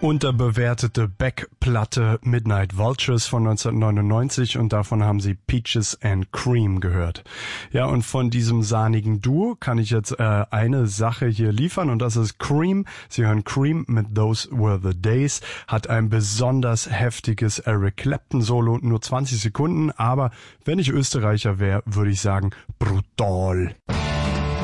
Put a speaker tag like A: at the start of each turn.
A: Unterbewertete Beck-Platte Midnight Vultures von 1999 und davon haben Sie Peaches and Cream gehört. Ja, und von diesem sahnigen Duo kann ich jetzt eine Sache hier liefern und das ist Cream. Sie hören Cream mit Those Were the Days, hat ein besonders heftiges Eric Clapton Solo, nur 20 Sekunden, aber wenn ich Österreicher wäre, würde ich sagen brutal.